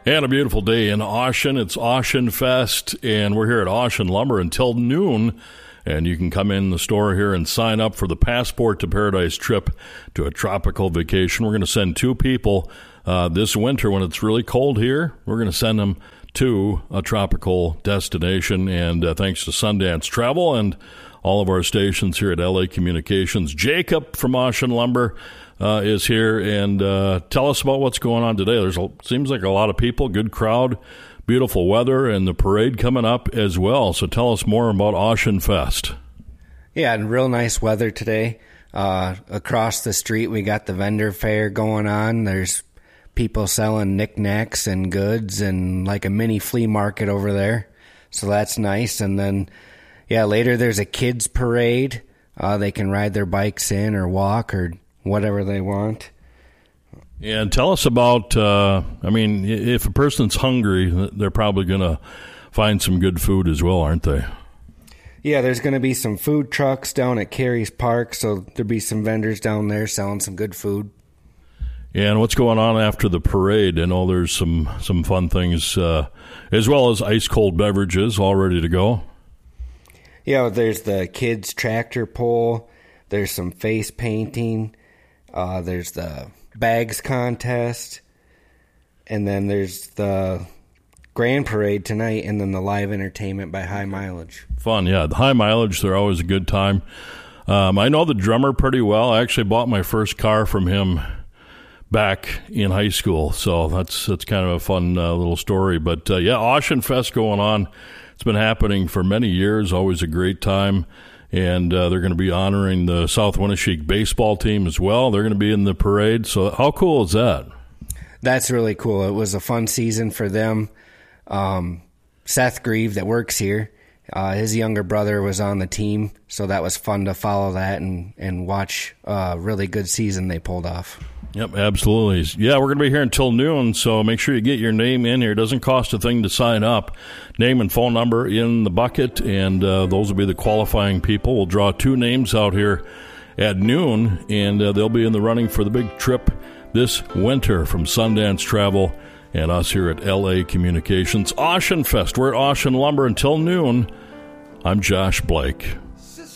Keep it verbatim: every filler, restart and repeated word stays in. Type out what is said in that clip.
And a beautiful day in Ocean. It's Ocean Fest, and we're here at Ocean Lumber until noon. And you can come in the store here and sign up for the Passport to Paradise trip to a tropical vacation. We're going to send two people uh, this winter when it's really cold here. We're going to send them to a tropical destination. And uh, thanks to Sundance Travel and all of our stations here at L A Communications. Jacob from Ocean Lumber uh, is here, and uh, tell us about what's going on today. There's a, seems like a lot of people, good crowd, beautiful weather, and the parade coming up as well. So tell us more about Ocean Fest. Yeah, and real nice weather today. Uh, across the street, we got the vendor fair going on. There's people selling knickknacks and goods and like a mini flea market over there. So that's nice. And then, yeah, later there's a kids parade. Uh, they can ride their bikes in or walk or whatever they want. And tell us about, uh, I mean, if a person's hungry, they're probably going to find some good food as well, aren't they? Yeah, there's going to be some food trucks down at Carey's Park, so there'll be some vendors down there selling some good food. And what's going on after the parade? I know there's some, some fun things, uh, as well as ice-cold beverages all ready to go. Yeah, there's the kids' tractor pull. There's some face painting. Uh, there's the bags contest, and then there's the grand parade tonight, and then the live entertainment by High Mileage. Fun, yeah. The High Mileage, they're always a good time. Um, I know the drummer pretty well. I actually bought my first car from him back in high school, so that's that's kind of a fun uh, little story. But, uh, yeah, Ocean Fest going on. It's been happening for many years, always a great time. And uh, they're going to be honoring the South Winneshiek baseball team as well. They're going to be in the parade. So how cool is that? That's really cool. It was a fun season for them. Um, Seth Grieve, that works here, uh, his younger brother was on the team. So that was fun to follow that and, and watch a really good season they pulled off. Yep, absolutely. Yeah, we're going to be here until noon, so make sure you get your name in here. It doesn't cost a thing to sign up. Name and phone number in the bucket, and uh, those will be the qualifying people. We'll draw two names out here at noon, and uh, they'll be in the running for the big trip this winter from Sundance Travel and us here at L A Communications. Ocean Fest, we're at Ocean Lumber until noon. I'm Josh Blake.